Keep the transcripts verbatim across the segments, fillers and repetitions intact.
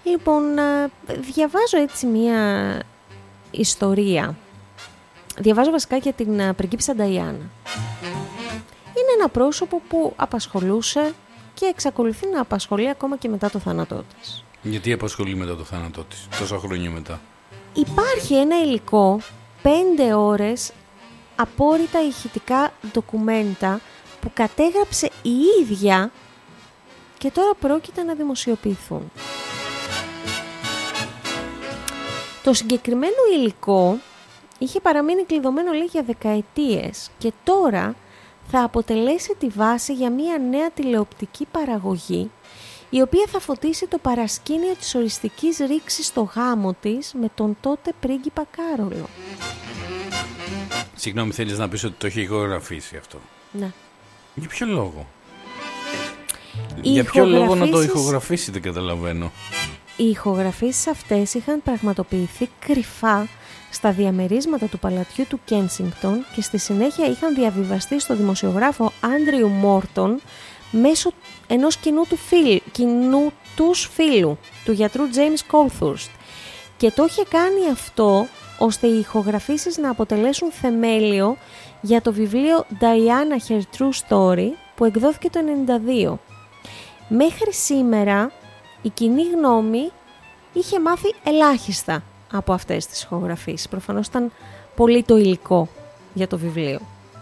Λοιπόν, διαβάζω έτσι μία ιστορία. Διαβάζω βασικά για την πριγκίπισσα Νταϊάννα. Είναι ένα πρόσωπο που απασχολούσε και εξακολουθεί να απασχολεί ακόμα και μετά το θάνατό της. Γιατί απασχολεί μετά το θάνατό της, τόσα χρόνια μετά? Υπάρχει ένα υλικό, πέντε ώρες απόρριτα ηχητικά ντοκουμέντα που κατέγραψε η ίδια και τώρα πρόκειται να δημοσιοποιηθούν. Το συγκεκριμένο υλικό είχε παραμείνει κλειδωμένο, λέει, για δεκαετίες και τώρα θα αποτελέσει τη βάση για μια νέα τηλεοπτική παραγωγή, η οποία θα φωτίσει το παρασκήνιο της οριστικής ρήξης στο γάμο της με τον τότε πρίγκιπα Κάρολο. Συγγνώμη, θέλεις να πεις ότι το έχει ηχογραφήσει αυτό? Ναι. Για ποιο λόγο? Οι Για ποιο λόγο ηχογραφήσεις... να το ηχογραφήσει, δεν καταλαβαίνω. Οι ηχογραφήσεις αυτές είχαν πραγματοποιηθεί κρυφά στα διαμερίσματα του παλατιού του Κένσιγκτον και στη συνέχεια είχαν διαβιβαστεί στο δημοσιογράφο Άντριου Μόρτον μέσω ενός κοινού του, φίλ, κοινού τους φίλου, του γιατρού James Coulthurst. Και το είχε κάνει αυτό ώστε οι ηχογραφήσεις να αποτελέσουν θεμέλιο για το βιβλίο Diana Her True Story που εκδόθηκε το ενενήντα δύο. Μέχρι σήμερα η κοινή γνώμη είχε μάθει ελάχιστα από αυτές τις ηχογραφήσεις. Προφανώς ήταν πολύ το υλικό για το βιβλίο.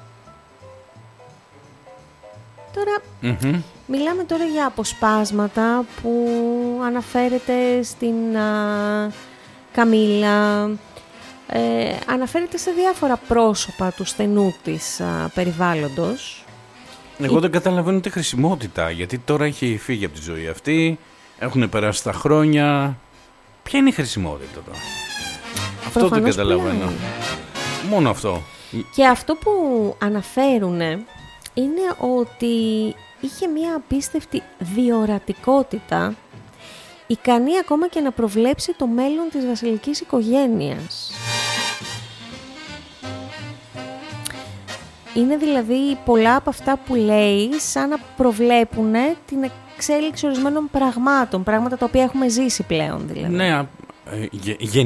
Τώρα, mm-hmm. μιλάμε τώρα για αποσπάσματα που αναφέρεται στην α, Καμίλα, ε, αναφέρεται σε διάφορα πρόσωπα του στενού της α, περιβάλλοντος. Εγώ Η... δεν καταλαβαίνω τη χρησιμότητα, γιατί τώρα έχει φύγει από τη ζωή αυτή, έχουν περάσει τα χρόνια. Ποια είναι η χρησιμότητα τώρα? Αυτό δεν καταλαβαίνω. Πλέον. Μόνο αυτό. Και αυτό που αναφέρουν είναι ότι είχε μια απίστευτη διορατικότητα, ικανή ακόμα και να προβλέψει το μέλλον της βασιλικής οικογένειας. Είναι δηλαδή πολλά από αυτά που λέει σαν να προβλέπουν την εξέλιξη ορισμένων πραγμάτων, πράγματα τα οποία έχουμε ζήσει πλέον δηλαδή. Ναι, ε,